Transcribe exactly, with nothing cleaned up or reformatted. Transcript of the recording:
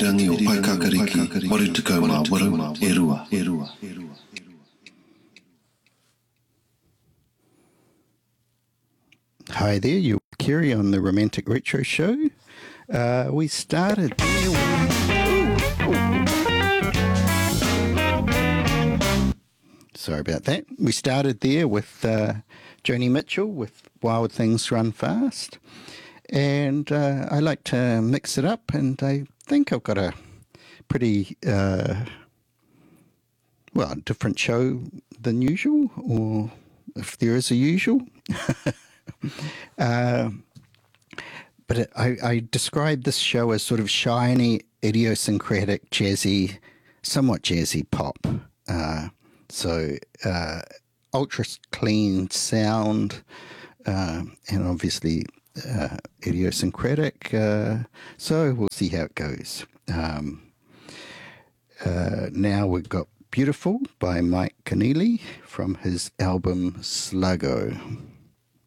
Irirangi o Paikakariki, Moritukau mā waru, e rua. E rua. Hi there, you're Kerry on the Romantic Retro Show. Uh, we started there with... Sorry about that. We started there with uh, Joni Mitchell with Wild Things Run Fast. And uh, I like to mix it up, and I think I've got a pretty, uh, well, different show than usual, or if there is a usual. uh, but it, I, I describe this show as sort of shiny, idiosyncratic, jazzy, somewhat jazzy pop. Uh, so uh, ultra clean sound, uh, and obviously uh, idiosyncratic. Uh, so we'll see how it goes. Um, uh, now we've got Beautiful by Mike Keneally from his album Sluggo.